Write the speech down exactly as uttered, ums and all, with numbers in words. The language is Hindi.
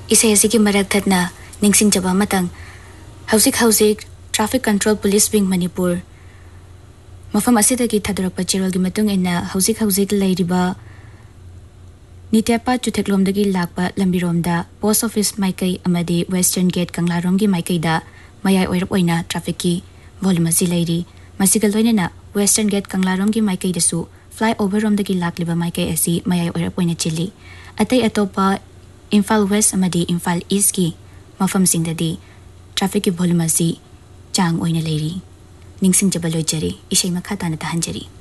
इसे ऐसी की मरक थतना निंगसिंग जबा Matang हौसिक हौसिक traffic control police wing Manipur मफम असिदगी थदरक चिरोलगी मतुंग इन्ना हौसिक हौसिक लैरिबा नित्यापा चुथेक्लोमदगी Lakpa लंबिरोमदा post office माइकई अमदी western gate कंगलारोमगी माइकईदा मयाई ओइरप ओइना traffic की वॉल्यूम असि लैरि मसिगल लोइनेना वेस्टर्न गेट कंगलारोमगी माइकईदसु फ्लाई ओवर रोमदगी लाकलिबा माइकई असि मयाई ओइरप ओइना चिल्ली अतै अतोपा इम्फाल वेस्ट अमदी इम्फाल ईस्ट की मफमसिंगददी ट्रैफिक की वॉल्यूम असि चांग ओइना लैरि निंगसिंग जबा लोइजरी इशै मखा ताना तहंजरी।